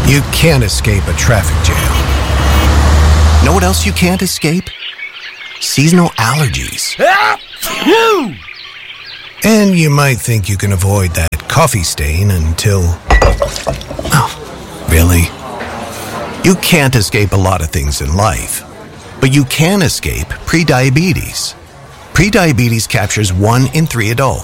You can't escape a traffic jam. Know what else you can't escape? Seasonal allergies. And you might think you can avoid that coffee stain until... Oh, really? You can't escape a lot of things in life, but you can escape prediabetes. Prediabetes captures 1 in 3 adults.